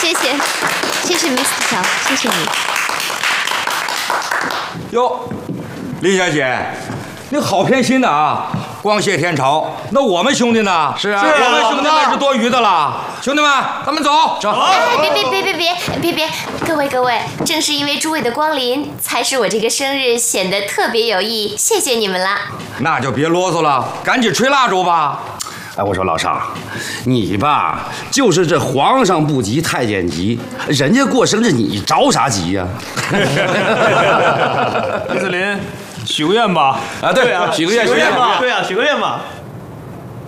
谢谢 Mr. 小，谢谢你。 哟，林小姐，你好偏心的啊！光谢天朝，那我们兄弟呢？ 是啊， 我们兄弟那是多余的了。兄弟们，咱们走。走。 别！各位，正是因为诸位的光临，才使我这个生日显得特别有意义。谢谢你们了。 那就别啰嗦了，赶紧吹蜡烛吧。 哎，我说老尚，你吧，就是这皇上不急太监急，人家过生日你着啥急呀？ 李子林，许个愿吧。 啊，对啊，许个愿吧。 对啊，许个愿吧。